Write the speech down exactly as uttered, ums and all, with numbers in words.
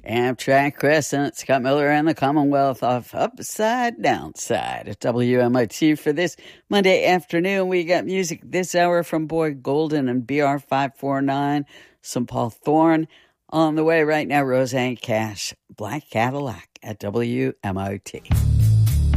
Amtrak Crescent, Scott Miller and the Commonwealth off Upside Downside at W M I T for this Monday afternoon. We got music this hour from Boy Golden and B R five forty-nine, some Paul Thorne. On the way right now, Roseanne Cash, Black Cadillac at W M I T.